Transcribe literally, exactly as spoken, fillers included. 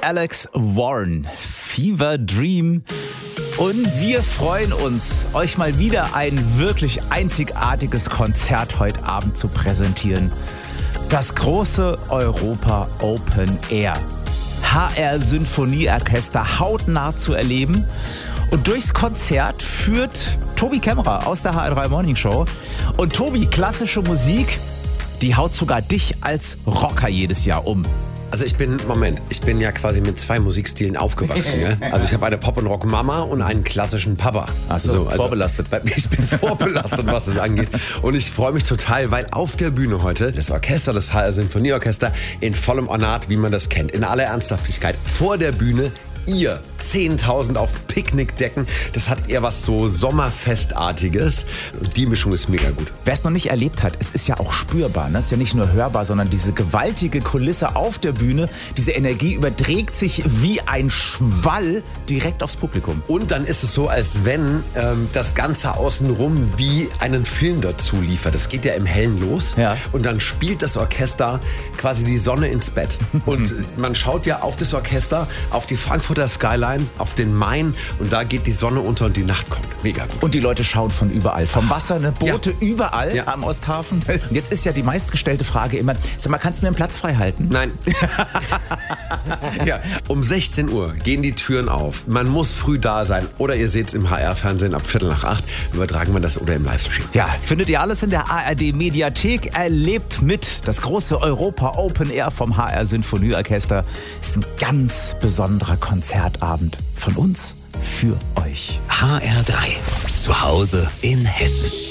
Alex Warren, Fever Dream. Und wir freuen uns, euch mal wieder ein wirklich einzigartiges Konzert heute Abend zu präsentieren. Das große Europa Open Air. H R Sinfonieorchester hautnah zu erleben. Und durchs Konzert führt Tobi Kämmerer aus der H R drei Morning Show. Und Tobi, klassische Musik, die haut sogar dich als Rocker jedes Jahr um. Also ich bin, Moment, ich bin ja quasi mit zwei Musikstilen aufgewachsen. Ja? Also ich habe eine Pop- und Rock-Mama und einen klassischen Papa. Ach so, also, vorbelastet. Ich bin vorbelastet, was das angeht. Und ich freue mich total, weil auf der Bühne heute das Orchester, das H R Sinfonieorchester, in vollem Ornat, wie man das kennt, in aller Ernsthaftigkeit, vor der Bühne, ihr zehntausend auf Picknickdecken. Das hat eher was so Sommerfestartiges. Und die Mischung ist mega gut. Wer es noch nicht erlebt hat, es ist ja auch spürbar. Ne? Es ist ja nicht nur hörbar, sondern diese gewaltige Kulisse auf der Bühne, diese Energie überträgt sich wie ein Schwall direkt aufs Publikum. Und dann ist es so, als wenn ähm, das Ganze außenrum wie einen Film dazu liefert. Das geht ja im Hellen los. Ja. Und dann spielt das Orchester quasi die Sonne ins Bett. Und man schaut ja auf das Orchester, auf die Frankfurter Skyline, auf den Main, und da geht die Sonne unter und die Nacht kommt. Mega gut. Und die Leute schauen von überall. Vom Wasser, ne? Boote ja. überall ja. am Osthafen. Und jetzt ist ja die meistgestellte Frage immer, sag mal, kannst du mir einen Platz frei halten? Nein. ja. Um sechzehn Uhr gehen die Türen auf. Man muss früh da sein. Oder ihr seht es im H R-Fernsehen ab Viertel nach acht. Übertragen wir das oder im Livestream. Ja, findet ihr alles in der A R D-Mediathek. Erlebt mit. Das große Europa Open Air vom H R Sinfonieorchester ist ein ganz besonderer Konzertabend von uns für euch. H R drei. Zu Hause in Hessen.